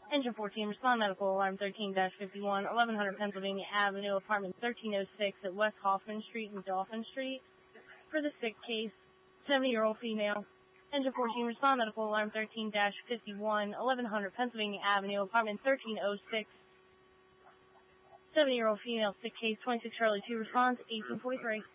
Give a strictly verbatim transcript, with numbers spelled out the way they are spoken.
Engine fourteen, respond medical alarm thirteen dash fifty-one, eleven hundred Pennsylvania Avenue, apartment thirteen oh six at West Hoffman Street and Dauphin Street. For the sick case, seventy-year-old female. Engine fourteen, respond medical alarm thirteen dash fifty-one, eleven hundred Pennsylvania Avenue, apartment thirteen oh six. seventy-year-old female, sick case, twenty-six Charlie two, response eighteen forty-three.